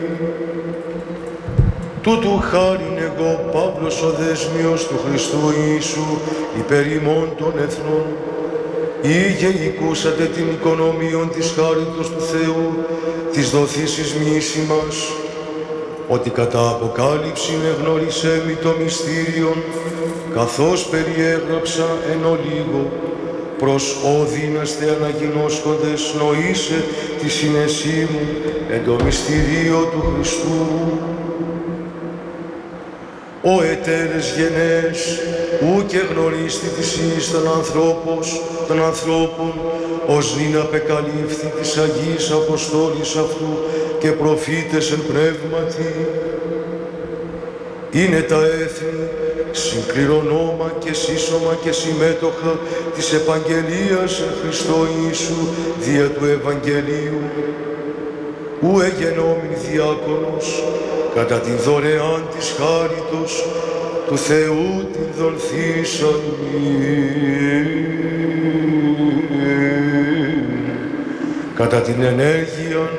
Τούτου χάριν εγώ, Παύλος ο δέσμιος του Χριστού Ιησού, υπέρ ημών των εθνών, ηγεϊκούσατε την οικονομίον της χάριτος του Θεού, της δοθήσης μοίηση μας, ότι κατά αποκάλυψη εγνώρισέ μη το μυστήριον, καθώς περιέγραψα εν ολίγο, προς όδυναστε αναγινώσκοντες νοήσε τη συνεσή μου εν το μυστήριο του Χριστού. Ο ετέρες γενές, ου και γνωρίστη της εις των ανθρώπων, ως νυν απεκαλύφθη της Αγίας Αποστόλης αυτού και προφήτες εν πνεύματι. Είναι τα έθνη, συγκληρονόμα και σύσσωμα και συμμέτοχα της επαγγελίας εν Χριστώ Ιησού δια του Ευαγγελίου, ου εγενόμην διάκονος, κατά την δωρεάν της χάριτος του Θεού την δονθήσαν κατά την ενέργεια